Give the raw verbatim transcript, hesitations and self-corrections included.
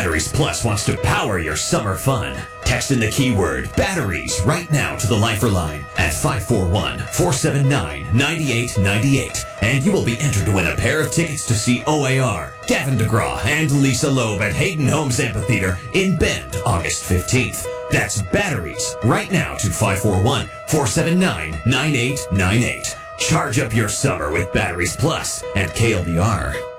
Batteries Plus wants to power your summer fun. Text in the keyword batteries right now to the Lifer line at five four one, four seven nine, nine eight nine eight, and you will be entered to win a pair of tickets to see O A R, Gavin DeGraw, and Lisa Loeb at Hayden Homes Amphitheater in Bend, August fifteenth. That's batteries right now to five four one, four seven nine, nine eight nine eight. Charge up your summer with Batteries Plus at K L D R.